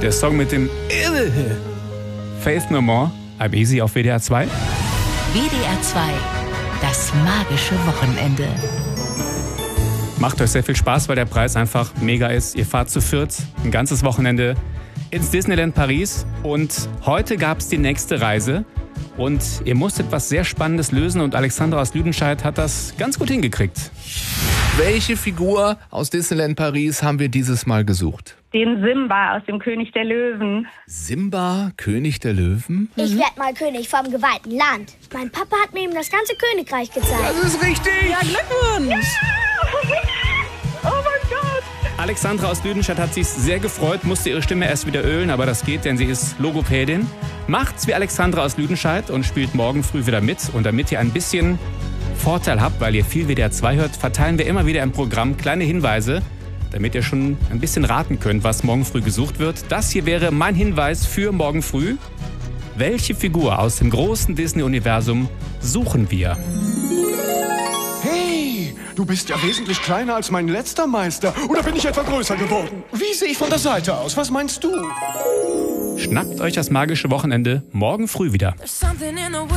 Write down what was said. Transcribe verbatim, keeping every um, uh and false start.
Der Song mit dem Faith No More, I'm Easy auf W D R zwei. W D R zwei, das magische Wochenende. Macht euch sehr viel Spaß, weil der Preis einfach mega ist. Ihr fahrt zu viert ein ganzes Wochenende ins Disneyland Paris und heute gab es die nächste Reise und ihr musstet was sehr Spannendes lösen und Alexandra aus Lüdenscheid hat das ganz gut hingekriegt. Welche Figur aus Disneyland Paris haben wir dieses Mal gesucht? Den Simba aus dem König der Löwen. Simba, König der Löwen? Ich werde mal König vom geweihten Land. Mein Papa hat mir eben das ganze Königreich gezeigt. Das ist richtig! Ja, Glückwunsch! Oh mein Gott! Alexandra aus Lüdenscheid hat sich sehr gefreut, musste ihre Stimme erst wieder ölen, aber das geht, denn sie ist Logopädin. Macht's wie Alexandra aus Lüdenscheid und spielt morgen früh wieder mit. Und damit ihr ein bisschen Vorteil habt, weil ihr viel W D R zwei hört, verteilen wir immer wieder im Programm kleine Hinweise, damit ihr schon ein bisschen raten könnt, was morgen früh gesucht wird. Das hier wäre mein Hinweis für morgen früh. Welche Figur aus dem großen Disney-Universum suchen wir? Hey, du bist ja wesentlich kleiner als mein letzter Meister. Oder bin ich etwa größer geworden? Wie sehe ich von der Seite aus? Was meinst du? Schnappt euch das magische Wochenende morgen früh wieder.